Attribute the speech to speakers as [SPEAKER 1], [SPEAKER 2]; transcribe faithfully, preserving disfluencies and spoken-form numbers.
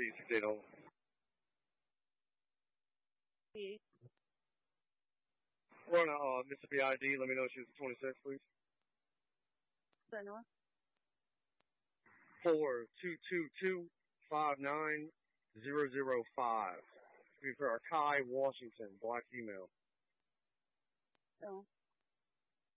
[SPEAKER 1] D six eight zero. Run a uh, Mississippi I D. Let me know if she's twenty-six, please. Four two two two five nine zero zero five. For Kai Washington, black female.
[SPEAKER 2] Oh.